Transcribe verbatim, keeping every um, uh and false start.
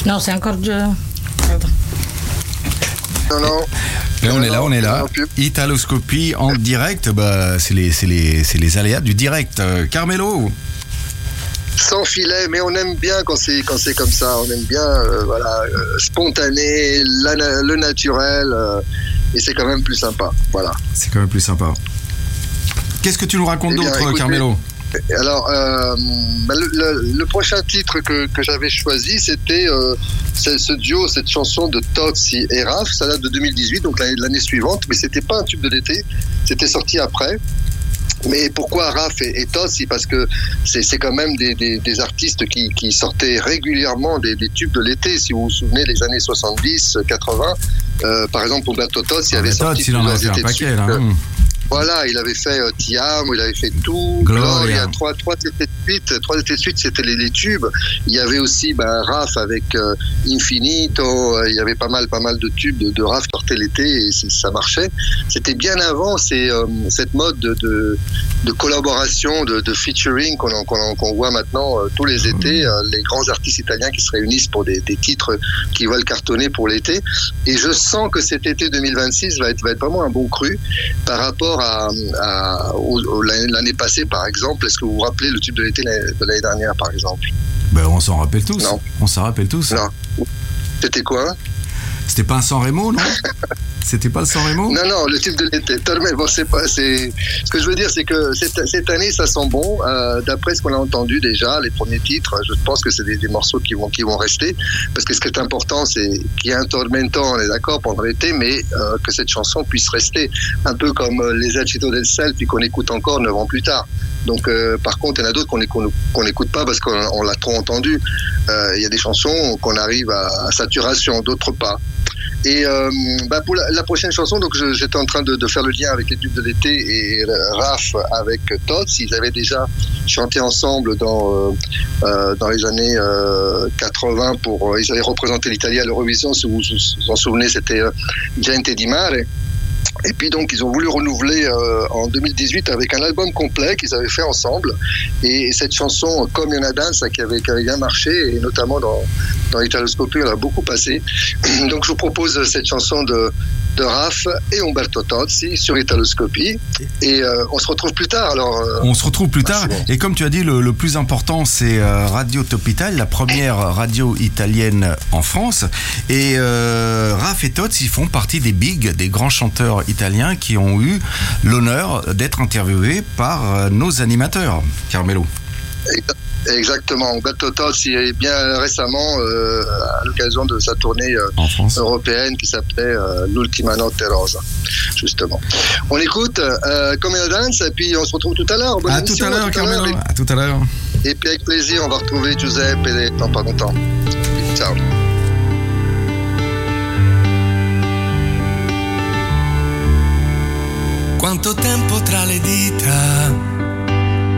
Non, c'est encore de... Pardon. Non, non. Et on non, est là, on est là. non, Italoscopie en direct, bah, c'est, les, c'est, les, c'est les aléas du direct. Euh, Carmelo. Sans filet, mais on aime bien quand c'est, quand c'est comme ça. On aime bien, euh, voilà, euh, spontané, la, le naturel, euh, et c'est quand même plus sympa. Voilà. C'est quand même plus sympa. Qu'est-ce que tu nous racontes Eh bien, d'autre, écoutez, Carmelo? Alors, euh, bah, le, le, le prochain titre que, que j'avais choisi, c'était euh, ce, ce duo, cette chanson de Tozzi et Raf. Ça date de deux mille dix-huit, donc l'année, l'année suivante, mais c'était pas un tube de l'été, c'était sorti après. Mais pourquoi Raf et, et Tozzi? Parce que c'est, c'est quand même des, des, des artistes qui, qui sortaient régulièrement des, des tubes de l'été. Si vous vous souvenez, les années soixante-dix, quatre-vingts, euh, par exemple, Umberto Tozzi ah, avait sorti Tozzi, il en avait fait un paquet, là. Hum. Voilà, il avait fait euh, Ti amo, il avait fait tout, Gloria. Gloria, trois, trois étés de suite, trois étés de suite, c'était les, les tubes. Il y avait aussi ben, Raf avec euh, Infinito, euh, il y avait pas mal, pas mal de tubes de, de Raf qui sortaient l'été et ça marchait. C'était bien avant c'est, euh, cette mode de, de, de collaboration, de, de featuring qu'on, qu'on, qu'on voit maintenant euh, tous les étés, euh, les grands artistes italiens qui se réunissent pour des, des titres qui veulent cartonner pour l'été. Et je sens que cet été deux mille vingt-six va être, va être vraiment un bon cru par rapport à, à, au, l'année, l'année passée, par exemple. Est-ce que vous vous rappelez le tube de l'été de l'année dernière, par exemple? Ben, on s'en rappelle tous. Non. On s'en rappelle tous. Non. C'était quoi? C'était pas un San Remo, non? C'était pas le San Remo? Non, non, le tube de l'été. Bon, c'est pas, c'est... Ce que je veux dire, c'est que cette, cette année, ça sent bon. Euh, d'après ce qu'on a entendu déjà, les premiers titres, je pense que c'est des, des morceaux qui vont, qui vont rester. Parce que ce qui est important, c'est qu'il y ait un tormento, on est d'accord, pendant l'été, mais euh, que cette chanson puisse rester. Un peu comme les Acito del Sel, puis qu'on écoute encore neuf ans plus tard. Donc, euh, par contre, il y en a d'autres qu'on qu'on n'écoute pas parce qu'on on l'a trop entendu. Euh, il y a des chansons qu'on arrive à, à saturation, d'autres pas. Et euh, bah pour la, la prochaine chanson, donc je, j'étais en train de, de faire le lien avec les tubes de l'été et Raf avec Tozzi. Ils avaient déjà chanté ensemble dans euh, euh, dans les années euh, quatre-vingts. Pour, euh, ils avaient représenté l'Italie à l'Eurovision. Si vous vous en souvenez, c'était euh, Gente di Mare. Et puis donc ils ont voulu renouveler euh, en deux mille dix-huit avec un album complet qu'ils avaient fait ensemble. Et, et cette chanson Comme Una Danza qui avait, qui avait bien marché, et notamment dans, dans Italoscopie, elle a beaucoup passé. Donc je vous propose cette chanson de, de Raf et Umberto Tozzi sur Italoscopie. Et euh, on se retrouve plus tard. Alors, euh, on se retrouve plus tard. Bon. Et comme tu as dit, le, le plus important, c'est euh, Radio Top Italia, la première radio italienne en France. Et euh, Raf et Tozzi font partie des bigs, des grands chanteurs italiens qui ont eu l'honneur d'être interviewés par euh, nos animateurs. Carmelo. Exactement. Umberto Tozzi est bien récemment, euh, à l'occasion de sa tournée euh, européenne qui s'appelait euh, L'Ultima Notte Rosa, justement. On écoute euh, Comme Una Danza et puis on se retrouve tout à l'heure. Bonne à émission, tout à l'heure, Carmelo. Et, à tout à l'heure. Et puis avec plaisir, on va retrouver Giuseppe dans pas longtemps. Ciao. Quanto tempo tra le dita